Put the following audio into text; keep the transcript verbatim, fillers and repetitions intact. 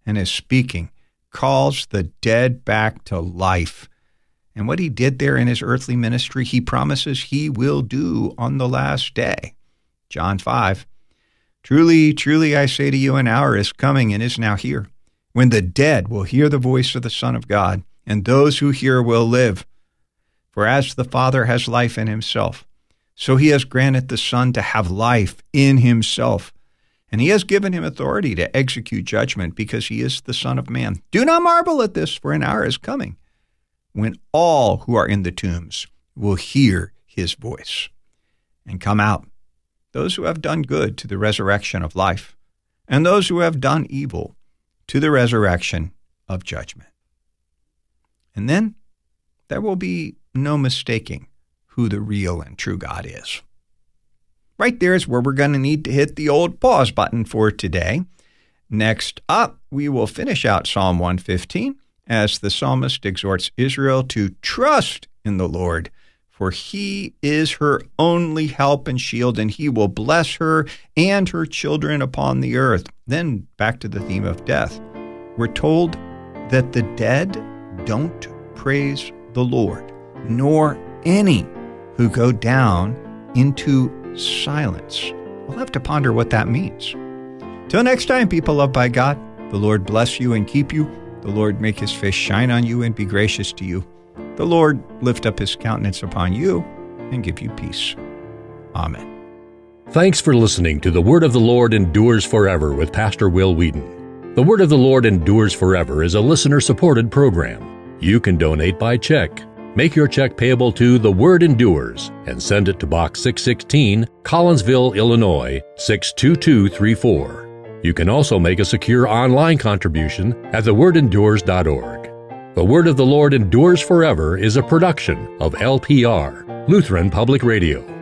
and is speaking, calls the dead back to life. And what he did there in his earthly ministry, he promises he will do on the last day. John five, truly, truly, I say to you, an hour is coming and is now here, when the dead will hear the voice of the Son of God, and those who hear will live. For as the Father has life in himself, so he has granted the Son to have life in himself. And he has given him authority to execute judgment, because he is the Son of Man. Do not marvel at this, for an hour is coming when all who are in the tombs will hear his voice and come out, those who have done good to the resurrection of life, and those who have done evil to the resurrection of judgment. And then there will be no mistaking who the real and true God is. Right there is where we're going to need to hit the old pause button for today. Next up, we will finish out Psalm one fifteen as the psalmist exhorts Israel to trust in the Lord, for he is her only help and shield, and he will bless her and her children upon the earth. Then back to the theme of death. We're told that the dead don't praise the Lord, nor any who go down into silence. We'll have to ponder what that means. Till next time, people loved by God, the Lord bless you and keep you. The Lord make his face shine on you and be gracious to you. The Lord lift up his countenance upon you and give you peace. Amen. Thanks for listening to The Word of the Lord Endures Forever with Pastor Will Whedon. The Word of the Lord Endures Forever is a listener-supported program. You can donate by check. Make your check payable to The Word Endures and send it to Box six sixteen, Collinsville, Illinois, six two two three four. You can also make a secure online contribution at the word endures dot org. The Word of the Lord Endures Forever is a production of L P R, Lutheran Public Radio.